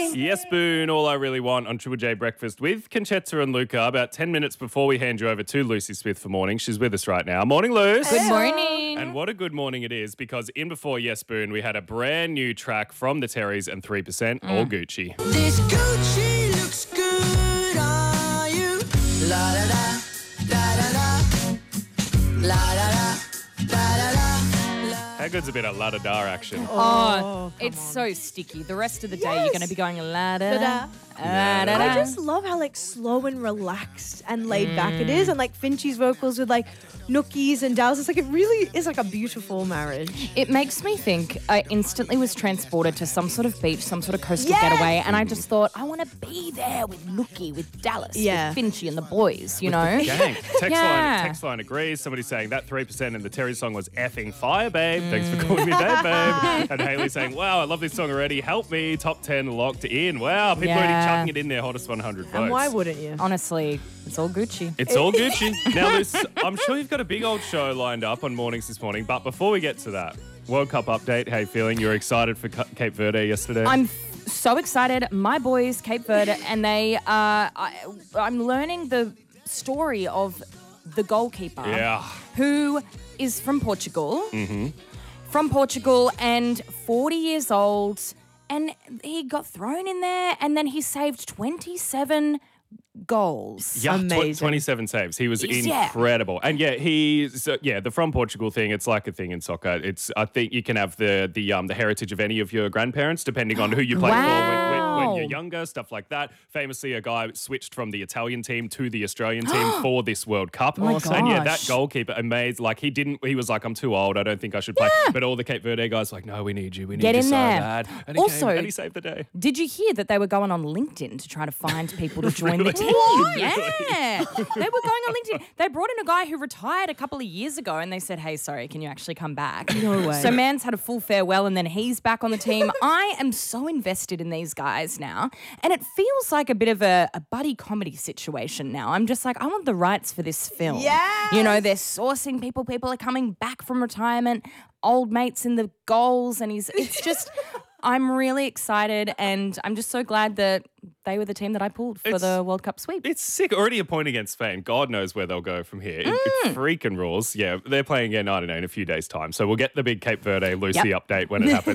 Yes, Boone, all I really want on Triple J Breakfast with Conchetta and Luca. About 10 minutes before we hand you over to Lucy Smith for morning. She's with us right now. Morning, Luce. Good morning. And what a good morning it is, because in before Yes, Boone, we had a brand new track from the Terrys and 3%, All Gucci. This Gucci looks good on you. La da da, da da da, la da da, da da da. How good's a bit of la-da-da action? Oh, it's so sticky. The rest of the day you're going to be going la-da-da. I just love how like slow and relaxed and laid back it is, and like Finchie's vocals with like Nookie's and Dow's. It's like it really is like a beautiful marriage. It makes me think I instantly was transported to some sort of beach, some sort of coastal Yes! getaway, and I just thought, I want to be there with Nookie, with Dallas, with Finchie and the boys, you know? Gang. Yeah. Text line agrees. Somebody saying that 3% in the Terry song was effing fire, babe. Thanks for calling me that, babe. And Haley saying, wow, I love this song already. Help me. Top 10 locked in. Wow, people already chucking it in their hottest 100 votes. And why wouldn't you? Honestly, it's all Gucci. It's all Gucci. Now, Liz, I'm sure you've got a big old show lined up on mornings this morning, but before we get to that, World Cup update. How you feeling? You were excited for Cape Verde yesterday? I'm so excited. My boys, Cape Verde, and they I'm learning the story of the goalkeeper who is from Portugal. From Portugal and 40 years old, and he got thrown in there, and then he saved 27 goals. Yeah, Amazing. 27 saves. He was Yeah. incredible. And the from Portugal thing, it's like a thing in soccer. I think you can have the heritage of any of your grandparents, depending on who you play for when you're younger, stuff like that. Famously, a guy switched from the Italian team to the Australian team for this World Cup. my And yeah, that gosh. goalkeeper, amazed. Like he was like, I'm too old. I don't think I should play. But all the Cape Verde guys were like, no, we need you. We need Get you in so there. bad. And Also- came and he saved the day. Did you hear that they were going on LinkedIn to try to find people to join the team? Yeah. They were going on LinkedIn. They brought in a guy who retired a couple of years ago, and they said, hey, sorry, can you actually come back? No way. So Man's had a full farewell, and then he's back on the team. I am so invested in these guys now, and it feels like a bit of a buddy comedy situation now. I'm just like, I want the rights for this film. Yes! You know, they're sourcing people. People are coming back from retirement, old mates in the goals, and it's just... I'm really excited, and I'm just so glad that they were the team that I pulled for the World Cup sweep. It's sick. Already a point against Spain. God knows where they'll go from here. It freaking rules. Yeah, they're playing again, I don't know, in a few days' time. So we'll get the big Cape Verde Lucy update when it happens.